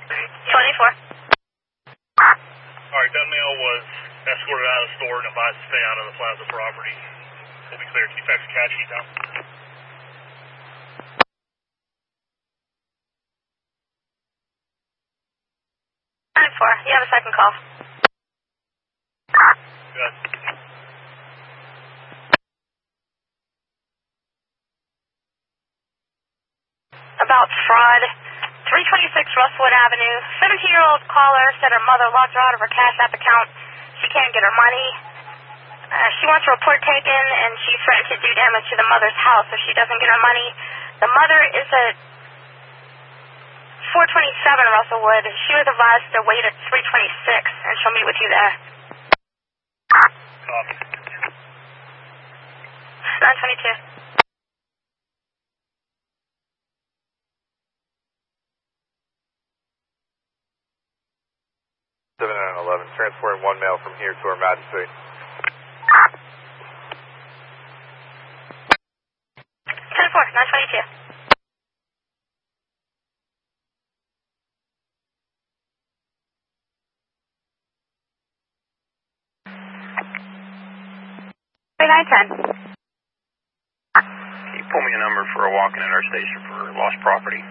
24. Alright, that male was escorted out of the store and advised to stay out of the plaza property. We'll be clear. Can you fax a catch sheet down? 24. You have a second call. Good. About fraud. 326 Russellwood Avenue. 17-year-old caller said her mother locked her out of her Cash App account. She can't get her money. She wants a report taken, and she threatened to do damage to the mother's house if she doesn't get her money. The mother is at 427 Russellwood. She was advised to wait at 326, and she'll meet with you there. Copy. 922. 711, transporting one male from here to our magistrate. 10-4, 922. Can you pull me a number for a walk-in at our station for lost property?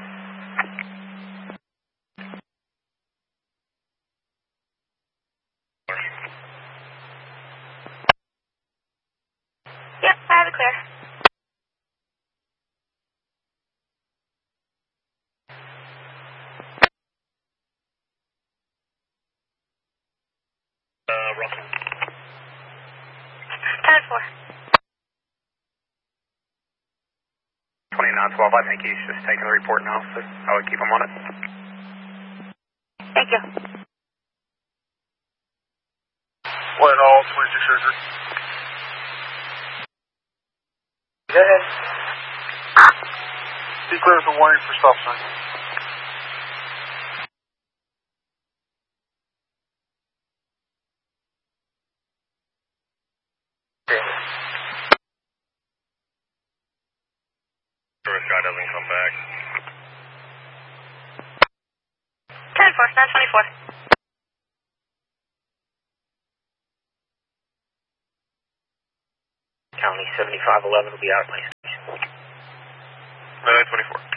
Yep, I have it clear. Russell. 10-4. 2912, I think he's just taking the report now, so I would keep him on it. Thank you. What all 26 surgery? Go ahead. Be clear for warning for stop sign. Tourist guy doesn't come back. 10-4, 924. County 7511 will be out of place. 924.